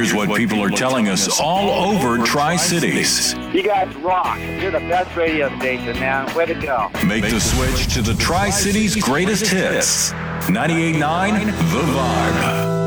Here's what people are telling us all over Tri-Cities. You guys rock. You're the best radio station, man. Way to go. Make the switch to the Tri-Cities greatest hits. 98.9 The Vibe.